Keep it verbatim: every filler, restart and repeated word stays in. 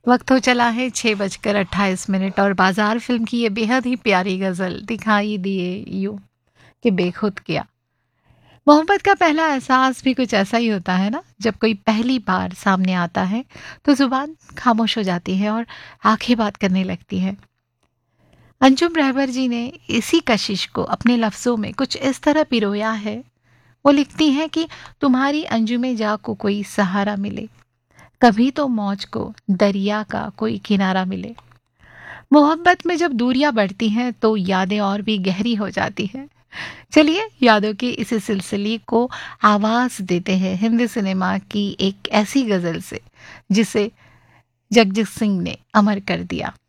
वक्त हो चला है छः बजकर अट्ठाईस मिनट और बाजार फिल्म की ये बेहद ही प्यारी गज़ल दिखाई दिए यूं कि बेखुद किया। मोहब्बत का पहला एहसास भी कुछ ऐसा ही होता है ना, जब कोई पहली बार सामने आता है तो जुबान खामोश हो जाती है और आंखें बात करने लगती है। अंजुम रहबर जी ने इसी कशिश को अपने लफ्ज़ों में कुछ इस तरह पिरोया है। वो लिखती हैं कि तुम्हारी अंजुमे जा को कोई सहारा मिले, कभी तो मौज को दरिया का कोई किनारा मिले। मोहब्बत में जब दूरियां बढ़ती हैं तो यादें और भी गहरी हो जाती हैं। चलिए यादों के इसी सिलसिले को आवाज देते हैं हिंदी सिनेमा की एक ऐसी गजल से जिसे जगजीत सिंह ने अमर कर दिया।